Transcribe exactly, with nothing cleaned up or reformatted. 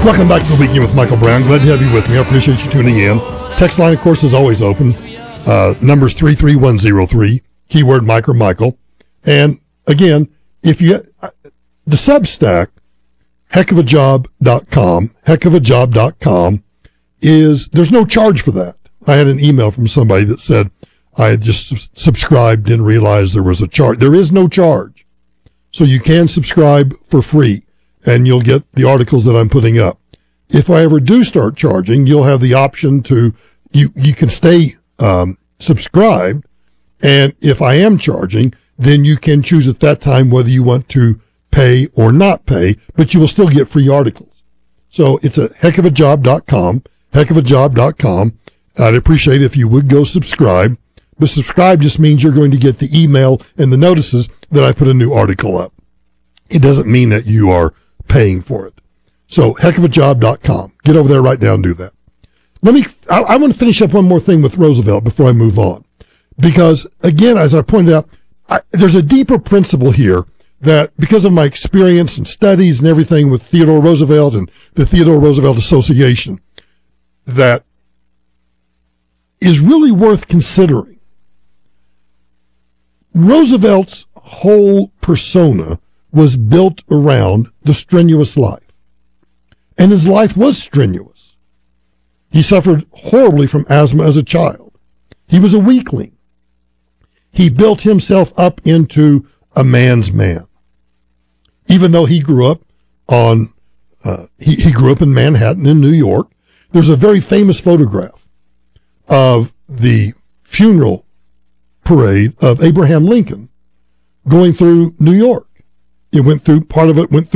Welcome back to the Weekend with Michael Brown. Glad to have you with me. I appreciate you tuning in. Text line, of course, is always open. Uh, number's three three one zero three, keyword Mike or Michael. And again, if you, uh, the Substack, heck of a job dot com, heck of a job dot com is, there's no charge for that. I had an email from somebody that said I had just subscribed, didn't realize there was a charge. There is no charge. So you can subscribe for free and you'll get the articles that I'm putting up. If I ever do start charging, you'll have the option to, you, you can stay um, subscribed. And if I am charging, then you can choose at that time whether you want to pay or not pay, but you will still get free articles. So it's at heck of a job dot com, heck of a job dot com. I'd appreciate it if you would go subscribe. But subscribe just means you're going to get the email and the notices that I put a new article up. It doesn't mean that you are paying for it. So heck of a job dot com. Get over there right now and do that. Let me, I, I want to finish up one more thing with Roosevelt before I move on. Because again, as I pointed out, I, there's a deeper principle here that because of my experience and studies and everything with Theodore Roosevelt and the Theodore Roosevelt Association, that is really worth considering. Roosevelt's whole persona was built around the strenuous life. And his life was strenuous. He suffered horribly from asthma as a child. He was a weakling. He built himself up into a man's man. Even though he grew up on, uh, he, he grew up in Manhattan in New York. There's a very famous photograph of the funeral parade of Abraham Lincoln going through New York. It went through, part of it went through